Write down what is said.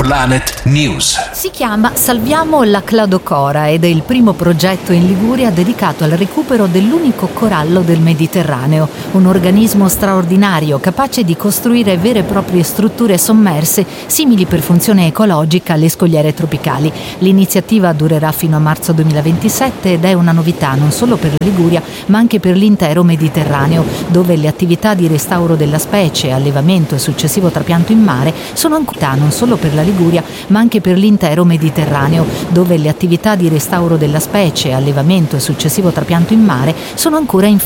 Planet News. Si chiama Salviamo la Cladocora ed è il primo progetto in Liguria dedicato al recupero dell'unico corallo del Mediterraneo, un organismo straordinario capace di costruire vere e proprie strutture sommerse simili per funzione ecologica alle scogliere tropicali. L'iniziativa durerà fino a marzo 2027 ed è una novità non solo per la Liguria ma anche per l'intero Mediterraneo, dove le attività di restauro della specie, allevamento e successivo trapianto in mare sono ancora non solo per la Liguria ma anche per l'intero Mediterraneo, dove le attività di restauro della specie, allevamento e successivo trapianto in mare sono ancora in